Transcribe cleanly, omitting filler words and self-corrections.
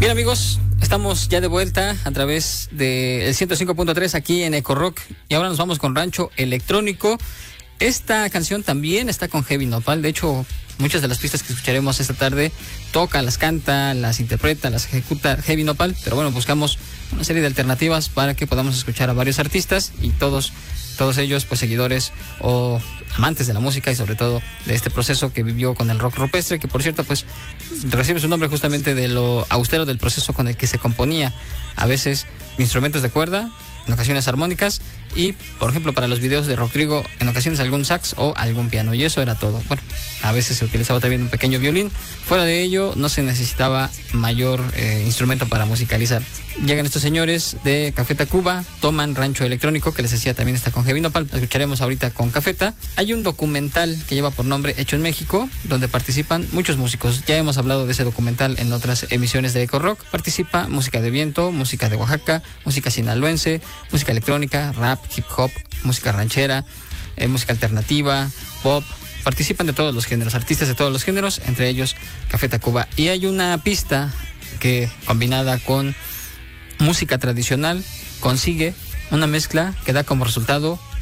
Bien, amigos, estamos ya de vuelta a través del 105.3 aquí en Eco Rock y ahora nos vamos con Rancho Electrónico. Esta canción también está con Heavy Nopal. De hecho, muchas de las pistas que escucharemos esta tarde toca, las canta, las interpreta, las ejecuta Heavy Nopal, pero bueno, buscamos una serie de alternativas para que podamos escuchar a varios artistas y todos ellos pues seguidores o amantes de la música y sobre todo de este proceso que vivió con el rock rupestre, que por cierto pues recibe su nombre justamente de lo austero del proceso con el que se componía, a veces instrumentos de cuerda, en ocasiones armónicas y por ejemplo para los videos de Rodrigo en ocasiones algún sax o algún piano, y eso era todo. Bueno, a veces se utilizaba también un pequeño violín. Fuera de ello no se necesitaba mayor instrumento para musicalizar. Llegan estos señores de Café Tacuba, toman Rancho Electrónico, que les decía también está con Heavy Nopal, lo escucharemos ahorita con Cafeta. Hay un documental que lleva por nombre Hecho en México, donde participan muchos músicos. Ya hemos hablado de ese documental en otras emisiones de Eco Rock. Participa música de viento, música de Oaxaca, música sinaloense, música electrónica, rap, hip hop, música ranchera, música alternativa, pop. Participan de todos los géneros, artistas de todos los géneros, entre ellos Café Tacuba. Y hay una pista que, combinada con música tradicional, consigue una mezcla que da como resultado